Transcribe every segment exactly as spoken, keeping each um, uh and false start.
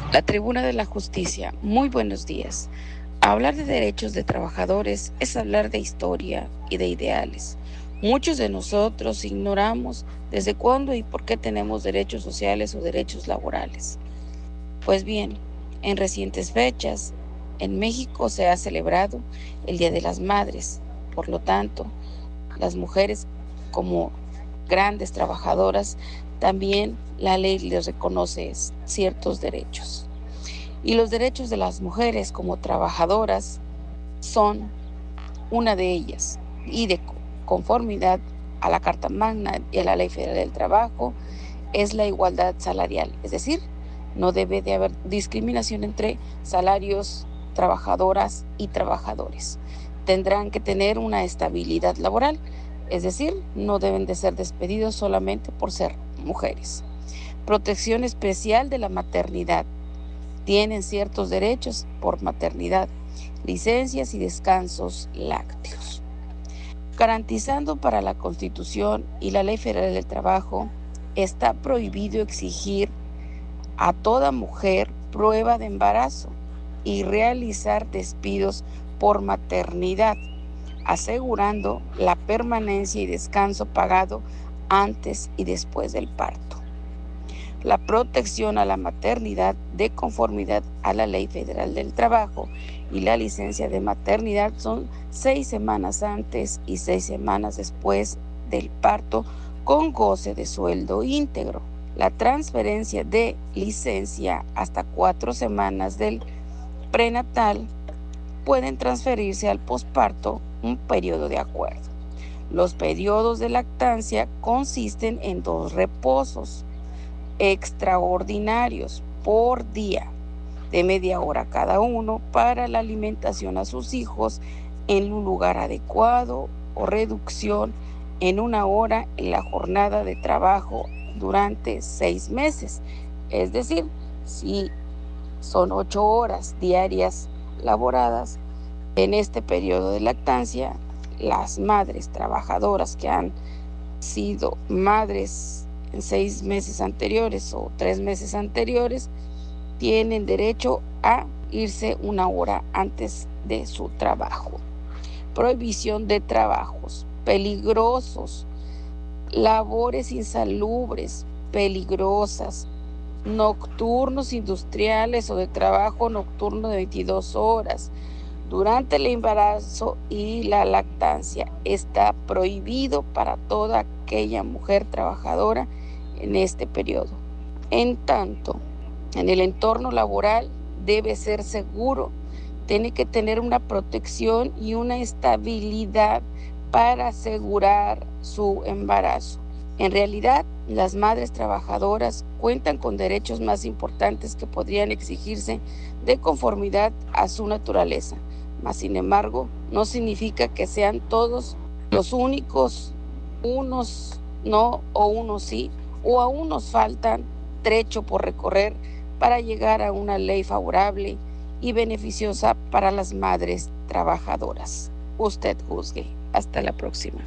La Tribuna de la Justicia, muy buenos días. Hablar de derechos de trabajadores es hablar de historia y de ideales. Muchos de nosotros ignoramos desde cuándo y por qué tenemos derechos sociales o derechos laborales. Pues bien, en recientes fechas, en México se ha celebrado el Día de las Madres. Por lo tanto, las mujeres como grandes trabajadoras, también la ley les reconoce ciertos derechos. Y los derechos de las mujeres como trabajadoras son una de ellas. Y de conformidad a la Carta Magna y a la Ley Federal del Trabajo es la igualdad salarial. Es decir, no debe de haber discriminación entre salarios, trabajadoras y trabajadores. Tendrán que tener una estabilidad laboral, es decir, no deben de ser despedidos solamente por ser mujeres. Protección especial de la maternidad. Tienen ciertos derechos por maternidad, licencias y descansos lácteos. Garantizando para la Constitución y la Ley Federal del Trabajo, está prohibido exigir a toda mujer prueba de embarazo y realizar despidos por maternidad, asegurando la permanencia y descanso pagado antes y después del parto. La protección a la maternidad de conformidad a la Ley Federal del Trabajo y la licencia de maternidad son seis semanas antes y seis semanas después del parto con goce de sueldo íntegro. La transferencia de licencia hasta cuatro semanas del prenatal pueden transferirse al posparto un periodo de acuerdo. Los periodos de lactancia consisten en dos reposos extraordinarios por día de media hora cada uno para la alimentación a sus hijos en un lugar adecuado o reducción en una hora en la jornada de trabajo durante seis meses. Es decir, si son ocho horas diarias laboradas en este periodo de lactancia, las madres trabajadoras que han sido madres en seis meses anteriores o tres meses anteriores tienen derecho a irse una hora antes de su trabajo. Prohibición de trabajos peligrosos, labores insalubres, peligrosas, nocturnos industriales o de trabajo nocturno de veintidós horas. Durante el embarazo y la lactancia está prohibido para toda aquella mujer trabajadora en este periodo. En tanto, en el entorno laboral debe ser seguro, tiene que tener una protección y una estabilidad para asegurar su embarazo. En realidad, las madres trabajadoras cuentan con derechos más importantes que podrían exigirse de conformidad a su naturaleza. Mas, sin embargo, no significa que sean todos los únicos, unos no o unos sí, o aún nos faltan trecho por recorrer para llegar a una ley favorable y beneficiosa para las madres trabajadoras. Usted juzgue. Hasta la próxima.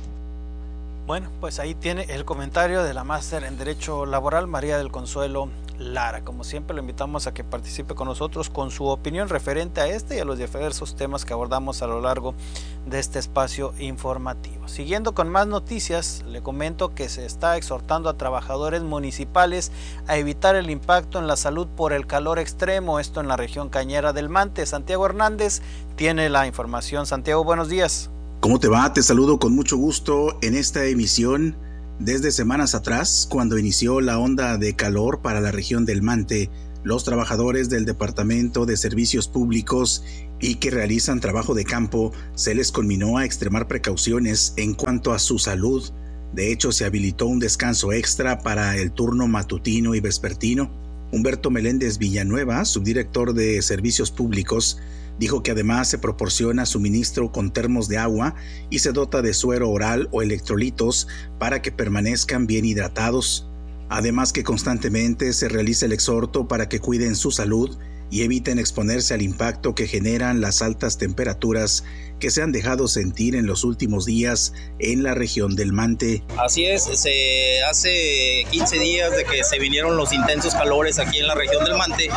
Bueno, pues ahí tiene el comentario de la máster en Derecho Laboral, María del Consuelo Lara. Como siempre, lo invitamos a que participe con nosotros con su opinión referente a este y a los diversos temas que abordamos a lo largo de este espacio informativo. Siguiendo con más noticias, le comento que se está exhortando a trabajadores municipales a evitar el impacto en la salud por el calor extremo, esto en la región cañera del Mante. Santiago Hernández tiene la información. Santiago, buenos días. ¿Cómo te va? Te saludo con mucho gusto en esta emisión. Desde semanas atrás, cuando inició la onda de calor para la región del Mante, los trabajadores del Departamento de Servicios Públicos y que realizan trabajo de campo se les conminó a extremar precauciones en cuanto a su salud. De hecho, se habilitó un descanso extra para el turno matutino y vespertino. Humberto Meléndez Villanueva, subdirector de Servicios Públicos, dijo que además se proporciona suministro con termos de agua y se dota de suero oral o electrolitos para que permanezcan bien hidratados. Además que constantemente se realiza el exhorto para que cuiden su salud y eviten exponerse al impacto que generan las altas temperaturas que se han dejado sentir en los últimos días en la región del Mante. Así es, se hace quince días de que se vinieron los intensos calores aquí en la región del Mante,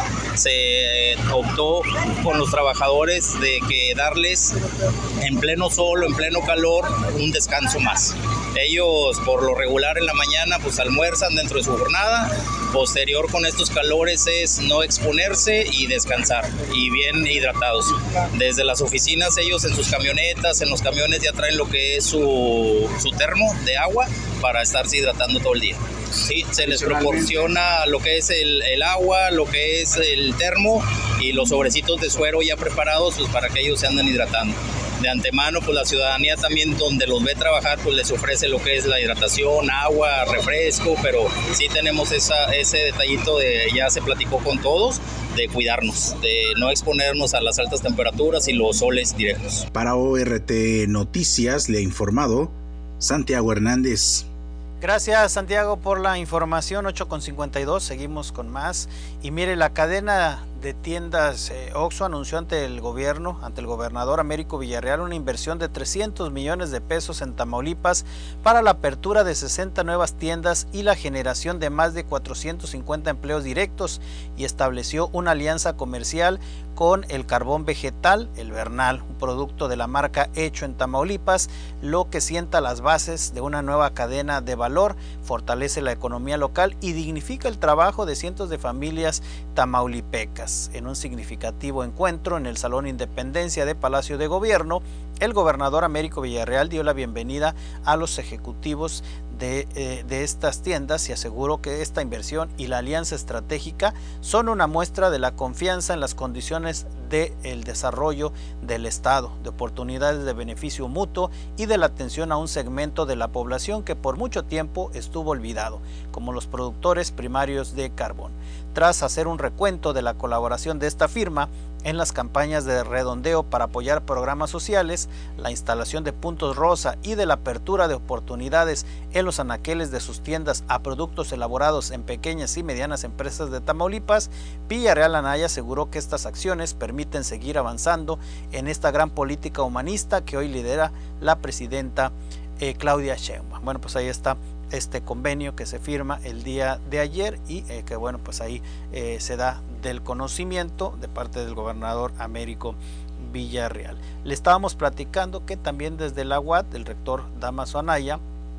se optó con los trabajadores de que darles en pleno sol o en pleno calor un descanso más. Ellos por lo regular en la mañana pues almuerzan dentro de su jornada, posterior con estos calores es no exponerse y descansar y bien hidratados. Desde las oficinas ellos en sus camionetas, en los camiones ya traen lo que es su, su termo de agua para estarse hidratando todo el día. Sí, se les proporciona lo que es el, el agua, lo que es el termo y los sobrecitos de suero ya preparados pues, para que ellos se anden hidratando. De antemano, pues la ciudadanía también donde los ve trabajar, pues les ofrece lo que es la hidratación, agua, refresco, pero sí tenemos esa, ese detallito de, ya se platicó con todos, de cuidarnos, de no exponernos a las altas temperaturas y los soles directos. Para O R T Noticias le ha informado Santiago Hernández. Gracias, Santiago, por la información. Ocho con cincuenta y dos, seguimos con más. Y mire, la cadena de tiendas eh, Oxxo anunció ante el gobierno, ante el gobernador Américo Villarreal, una inversión de trescientos millones de pesos en Tamaulipas para la apertura de sesenta nuevas tiendas y la generación de más de cuatrocientos cincuenta empleos directos, y estableció una alianza comercial con el carbón vegetal, el Bernal, un producto de la marca hecho en Tamaulipas, lo que sienta las bases de una nueva cadena de valor, fortalece la economía local y dignifica el trabajo de cientos de familias tamaulipecas. En un significativo encuentro en el Salón Independencia de Palacio de Gobierno, el gobernador Américo Villarreal dio la bienvenida a los ejecutivos de, eh, de estas tiendas y aseguró que esta inversión y la alianza estratégica son una muestra de la confianza en las condiciones del desarrollo del Estado, de oportunidades de beneficio mutuo y de la atención a un segmento de la población que por mucho tiempo estuvo olvidado, como los productores primarios de carbón. Tras hacer un recuento de la colaboración de esta firma en las campañas de redondeo para apoyar programas sociales, la instalación de puntos rosa y de la apertura de oportunidades en los anaqueles de sus tiendas a productos elaborados en pequeñas y medianas empresas de Tamaulipas, Villarreal Anaya aseguró que estas acciones permiten seguir avanzando en esta gran política humanista que hoy lidera la presidenta eh, Claudia Sheinbaum. Bueno, pues ahí está este convenio que se firma el día de ayer y eh, que bueno, pues ahí eh, se da del conocimiento de parte del gobernador Américo Villarreal. Le estábamos platicando que también desde la U A T, el rector Dámaso Anaya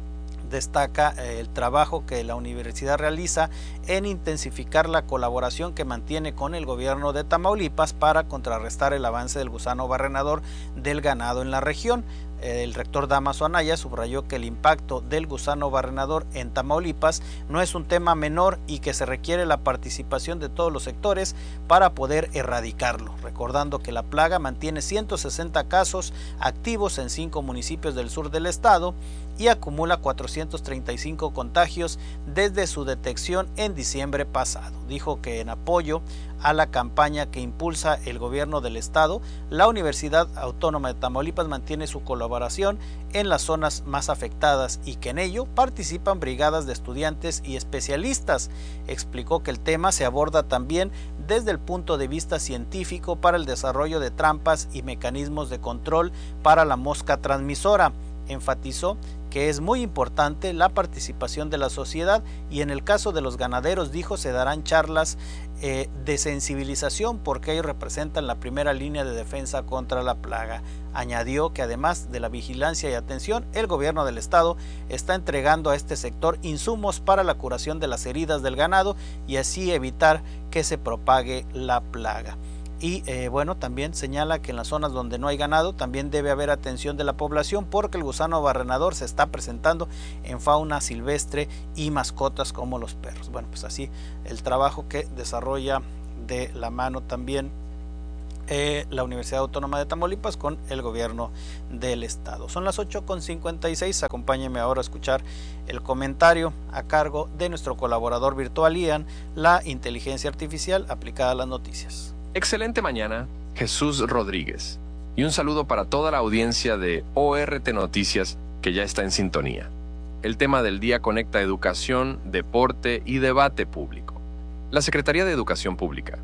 destaca eh, el trabajo que la universidad realiza en intensificar la colaboración que mantiene con el gobierno de Tamaulipas para contrarrestar el avance del gusano barrenador del ganado en la región. El rector Dámaso Anaya subrayó que el impacto del gusano barrenador en Tamaulipas no es un tema menor y que se requiere la participación de todos los sectores para poder erradicarlo, recordando que la plaga mantiene ciento sesenta casos activos en cinco municipios del sur del estado y acumula cuatrocientos treinta y cinco contagios desde su detección en diciembre pasado. Dijo que en apoyo a la campaña que impulsa el gobierno del estado, la Universidad Autónoma de Tamaulipas mantiene su colaboración en las zonas más afectadas y que en ello participan brigadas de estudiantes y especialistas. Explicó que el tema se aborda también desde el punto de vista científico para el desarrollo de trampas y mecanismos de control para la mosca transmisora. Enfatizó que es muy importante la participación de la sociedad y en el caso de los ganaderos, dijo, se darán charlas eh, de sensibilización porque ellos representan la primera línea de defensa contra la plaga. Añadió que además de la vigilancia y atención, el gobierno del estado está entregando a este sector insumos para la curación de las heridas del ganado y así evitar que se propague la plaga. Y eh, bueno, también señala que en las zonas donde no hay ganado también debe haber atención de la población porque el gusano barrenador se está presentando en fauna silvestre y mascotas como los perros. Bueno, pues así el trabajo que desarrolla de la mano también eh, la Universidad Autónoma de Tamaulipas con el gobierno del estado. Son las ocho con cincuenta y seis, acompáñenme ahora a escuchar el comentario a cargo de nuestro colaborador virtual Ian, la inteligencia artificial aplicada a las noticias. Excelente mañana, Jesús Rodríguez, y un saludo para toda la audiencia de O R T Noticias que ya está en sintonía. El tema del día conecta educación, deporte y debate público. La Secretaría de Educación Pública,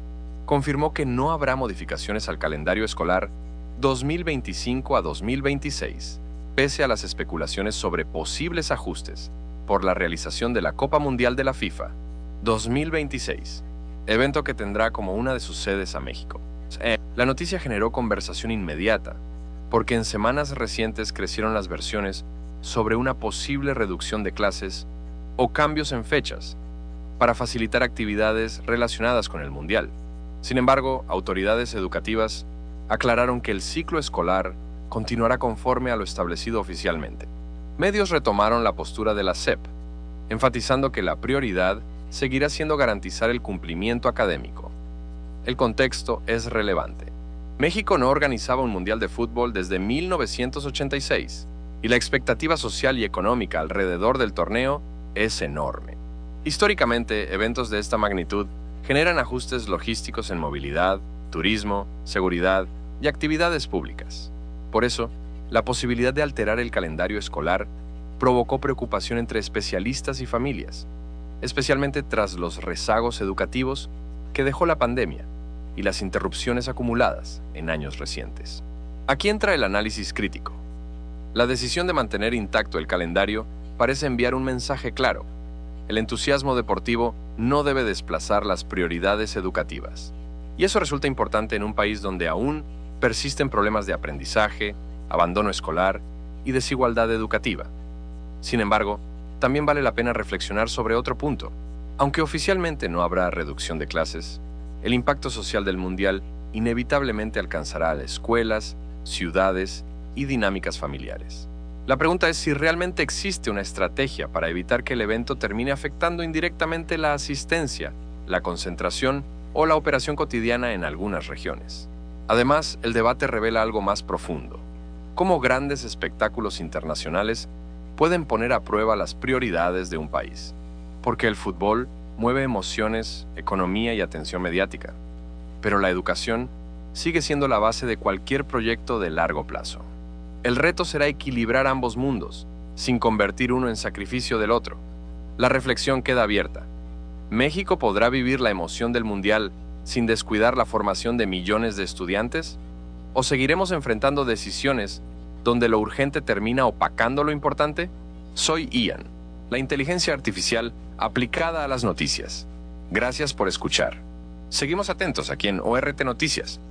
confirmó que no habrá modificaciones al calendario escolar dos mil veinticinco a dos mil veintiséis, pese a las especulaciones sobre posibles ajustes por la realización de la Copa Mundial de la FIFA dos mil veintiséis, evento que tendrá como una de sus sedes a México. La noticia generó conversación inmediata, porque en semanas recientes crecieron las versiones sobre una posible reducción de clases o cambios en fechas para facilitar actividades relacionadas con el Mundial. Sin embargo, autoridades educativas aclararon que el ciclo escolar continuará conforme a lo establecido oficialmente. Medios retomaron la postura de la S E P, enfatizando que la prioridad seguirá siendo garantizar el cumplimiento académico. El contexto es relevante. México no organizaba un Mundial de Fútbol desde mil novecientos ochenta y seis, y la expectativa social y económica alrededor del torneo es enorme. Históricamente, eventos de esta magnitud generan ajustes logísticos en movilidad, turismo, seguridad y actividades públicas. Por eso, la posibilidad de alterar el calendario escolar provocó preocupación entre especialistas y familias, especialmente tras los rezagos educativos que dejó la pandemia y las interrupciones acumuladas en años recientes. Aquí entra el análisis crítico. La decisión de mantener intacto el calendario parece enviar un mensaje claro. El entusiasmo deportivo no debe desplazar las prioridades educativas. Y eso resulta importante en un país donde aún persisten problemas de aprendizaje, abandono escolar y desigualdad educativa. Sin embargo, también vale la pena reflexionar sobre otro punto. Aunque oficialmente no habrá reducción de clases, el impacto social del Mundial inevitablemente alcanzará a escuelas, ciudades y dinámicas familiares. La pregunta es si realmente existe una estrategia para evitar que el evento termine afectando indirectamente la asistencia, la concentración o la operación cotidiana en algunas regiones. Además, el debate revela algo más profundo: cómo grandes espectáculos internacionales pueden poner a prueba las prioridades de un país. Porque el fútbol mueve emociones, economía y atención mediática. Pero la educación sigue siendo la base de cualquier proyecto de largo plazo. El reto será equilibrar ambos mundos, sin convertir uno en sacrificio del otro. La reflexión queda abierta. ¿México podrá vivir la emoción del Mundial sin descuidar la formación de millones de estudiantes? ¿O seguiremos enfrentando decisiones donde lo urgente termina opacando lo importante? Soy Ian, la inteligencia artificial aplicada a las noticias. Gracias por escuchar. Seguimos atentos aquí en O R T Noticias.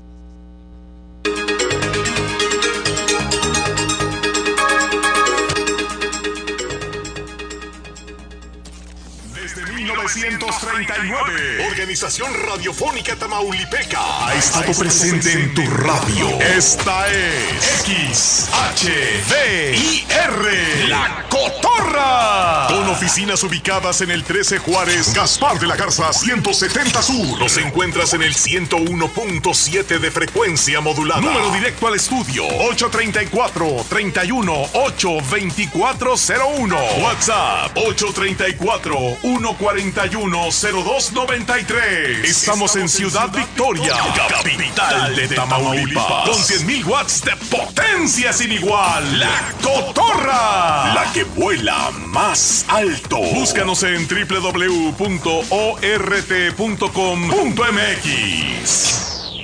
mil novecientos treinta y nueve, Organización Radiofónica Tamaulipeca ha estado presente en tu radio. Esta es X H V I R, La Cotorra, con oficinas ubicadas en el trece Juárez, Gaspar de la Garza ciento setenta Sur. Los encuentras en el ciento uno punto siete de frecuencia modulada. Número directo al estudio ocho treinta y cuatro, treinta y uno, ocho veinticuatro cero uno. WhatsApp ocho treinta y cuatro, uno cuarenta y uno, cero dos noventa y tres. Estamos en Ciudad Victoria, capital de Tamaulipas, con cien mil watts de potencia sin igual. La Cotorra, la que vuela más alto. Búscanos en doble u doble u doble u punto o r t punto com punto m x.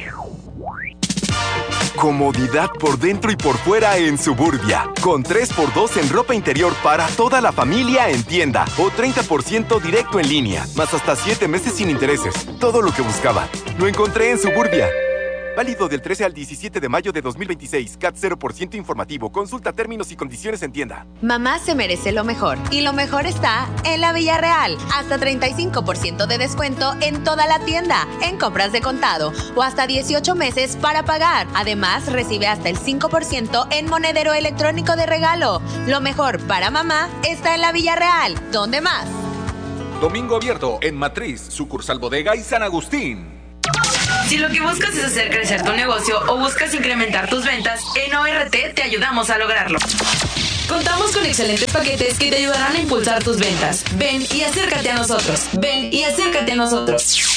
Comodidad por dentro y por fuera en Suburbia. Con tres por dos en ropa interior para toda la familia en tienda. O treinta por ciento directo en línea. Más hasta siete meses sin intereses. Todo lo que buscaba. Lo encontré en Suburbia. Válido del trece al diecisiete de mayo de dos mil veintiséis. C A T cero por ciento informativo. Consulta términos y condiciones en tienda. Mamá se merece lo mejor. Y lo mejor está en la Villarreal. Hasta treinta y cinco por ciento de descuento en toda la tienda. En compras de contado. O hasta dieciocho meses para pagar. Además, recibe hasta el cinco por ciento en monedero electrónico de regalo. Lo mejor para mamá está en la Villarreal. ¿Dónde más? Domingo abierto en Matriz, sucursal Bodega y San Agustín. Si lo que buscas es hacer crecer tu negocio o buscas incrementar tus ventas, en O R T te ayudamos a lograrlo. Contamos con excelentes paquetes que te ayudarán a impulsar tus ventas. Ven y acércate a nosotros. Ven y acércate a nosotros.